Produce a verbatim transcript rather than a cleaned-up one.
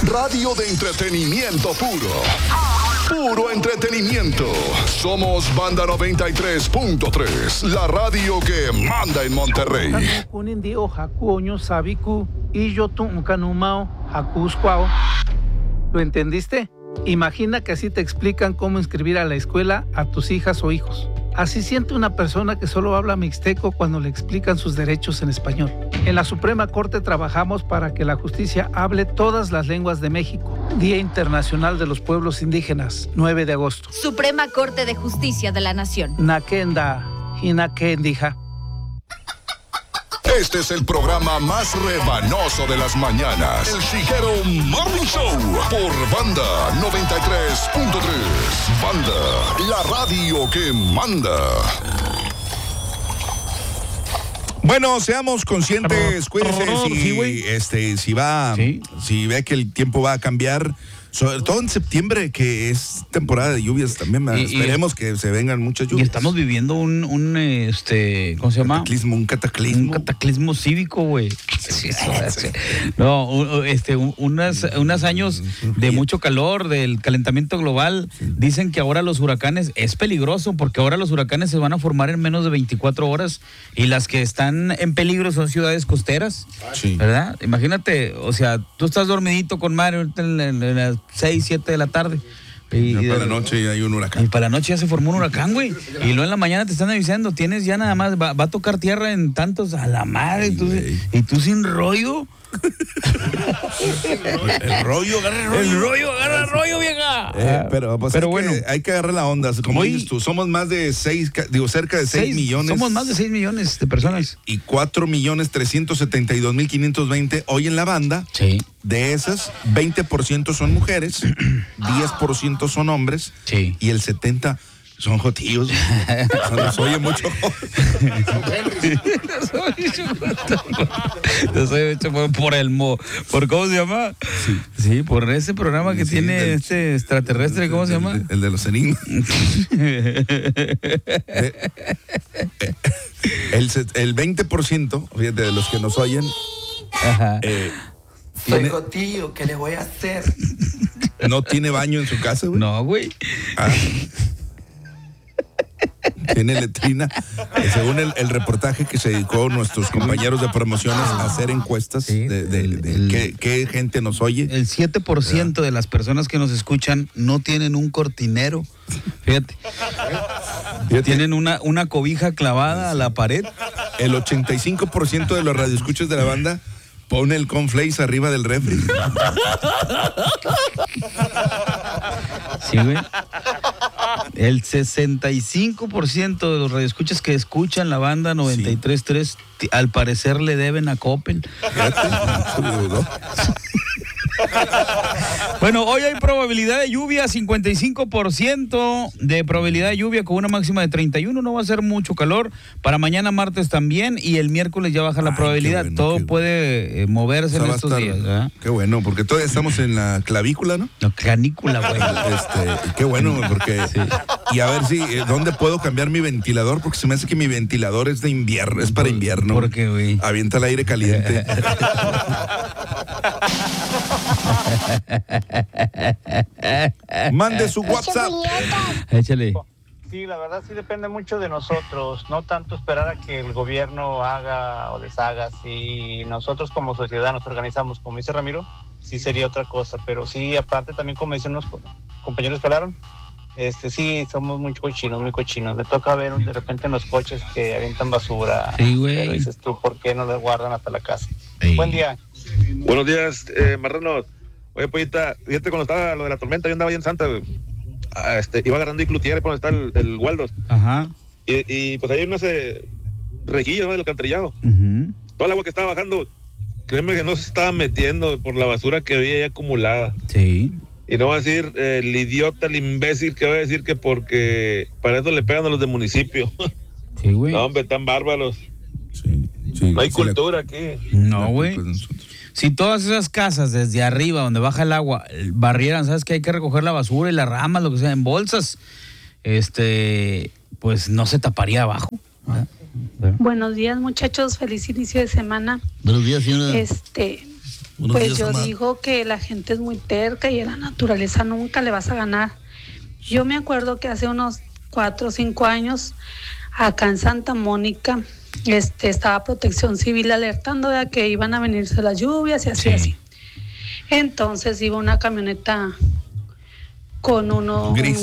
Radio de entretenimiento puro. Puro entretenimiento. Somos Banda noventa y tres punto tres, la radio que manda en Monterrey. ¿Lo entendiste? Imagina que así te explican cómo inscribir a la escuela a tus hijas o hijos. Así siente una persona que solo habla mixteco cuando le explican sus derechos en español. En la Suprema Corte trabajamos para que la justicia hable todas las lenguas de México. Día Internacional de los Pueblos Indígenas, nueve de agosto. Suprema Corte de Justicia de la Nación. Nakenda, Hinakendija. Este es el programa más rebanoso de las mañanas. El Chijero Morning Show por Banda noventa y tres punto tres. Banda, la radio que manda. Bueno, seamos conscientes, cuídense si, este, si va, ¿sí? Si ve que el tiempo va a cambiar, sobre todo en septiembre, que es temporada de lluvias también, y, esperemos y, que se vengan muchas lluvias. Y estamos viviendo un, un este, ¿cómo se llama? Cataclismo, un cataclismo. Un cataclismo cívico, güey. Sí, sí. No, este, unas, unos años de mucho calor, del calentamiento global. Dicen que ahora los huracanes es peligroso, porque ahora los huracanes se van a formar en menos de veinticuatro horas, y las que están en peligro son ciudades costeras, sí. ¿Verdad? Imagínate, o sea, tú estás dormidito con Mario en, en, en las seis, siete de la tarde. Y, y para la noche ya hay un huracán. Y para la noche ya se formó un huracán, güey. Y luego en la mañana te están avisando, tienes ya nada más, va, va a tocar tierra en tantos, a la madre. Sí, y, tú, y tú sin rollo. El rollo, agarra el rollo. El rollo, agarra el rollo, vieja. Eh, pero pues pero hay, bueno, que, hay que agarrar la onda. Como hoy, dices tú, somos más de seis, digo, cerca de seis, seis millones. Somos más de seis millones de personas. Y cuatro millones trescientos setenta y dos mil quinientos veinte hoy en la banda. Sí. De esas, veinte por ciento son mujeres, diez por ciento son hombres, sí. Y el setenta por ciento son jotillos. Nos oye mucho. Nos oye mucho por, por el mo. ¿Por cómo se llama? Sí, sí por ese programa que sí, tiene del, este extraterrestre, ¿cómo el, se llama? El, el de los enigmas. el, el veinte por ciento, fíjate, de los que nos oyen. Ajá. Eh, Soy jotillo, ¿qué le voy a hacer? ¿No tiene baño en su casa, güey? No, güey. Ah. Tiene letrina. Eh, según el, el reportaje que se dedicó nuestros compañeros de promociones a hacer encuestas, sí, de, de, de el, qué, qué gente nos oye. El siete por ciento de las personas que nos escuchan no tienen un cortinero. Fíjate. Fíjate. Tienen una, una cobija clavada a la pared. El ochenta y cinco por ciento de los radioescuchas de la banda pone el cornflakes arriba del refri. Sí, güey. El sesenta y cinco por ciento de los radioescuchas que escuchan la banda noventa y tres punto tres, sí, al parecer le deben a Coppel. Bueno, hoy hay probabilidad de lluvia, cincuenta y cinco por ciento de probabilidad de lluvia con una máxima de treinta y uno. No va a ser mucho calor. Para mañana martes también, y el miércoles ya baja la Ay, probabilidad. Bueno, Todo qué... puede moverse, o sea, en estos estar... días, ¿verdad? Qué bueno, porque todavía estamos en la clavícula, ¿no? No, canícula, güey. Este, qué bueno, porque... Sí. Y a ver si, ¿dónde puedo cambiar mi ventilador? Porque se me hace que mi ventilador es de invierno, es para invierno. ¿Por qué, güey? Avienta el aire caliente. Mande su WhatsApp. Échale. Sí, la verdad sí depende mucho de nosotros, no tanto esperar a que el gobierno haga o deshaga. Si nosotros como sociedad nos organizamos, como dice Ramiro, sí sería otra cosa, pero sí, aparte también, como dicen unos compañeros que hablaron, este sí, somos muy cochinos, muy cochinos. Me toca ver de repente en los coches que avientan basura. Sí, güey. Pero dices tú, ¿por qué no les guardan hasta la casa? Sí. Buen día. Buenos días, eh, marranos. Oye, pollita, fíjate, cuando estaba lo de la tormenta, yo andaba ahí en Santa, ah, este, iba agarrando Iclutier por donde está el, el Waldos. Ajá. Y, y pues ahí hay unas eh, rejillas, ¿no?, del alcantarillado. Uh-huh. Toda el agua que estaba bajando, créeme que no se estaba metiendo por la basura que había ahí acumulada. Sí. Y no va a decir eh, el idiota, el imbécil que va a decir que porque para eso le pegan a los del municipio. Sí, güey. No, hombre, tan bárbaros. Sí, sí, no hay sí, cultura la... aquí. No, güey. Si todas esas casas desde arriba, donde baja el agua, barrieran, ¿sabes que hay que recoger la basura y las ramas, lo que sea, en bolsas? Este, pues no se taparía abajo. Buenos días, muchachos. Feliz inicio de semana. Buenos días, señora. Este, Buenos pues días, yo Omar. Digo que la gente es muy terca y en la naturaleza nunca le vas a ganar. Yo me acuerdo que hace unos cuatro o cinco años, acá en Santa Mónica, este, estaba Protección Civil alertando de que iban a venirse las lluvias y así, sí. así. Entonces iba una camioneta con uno... Gris.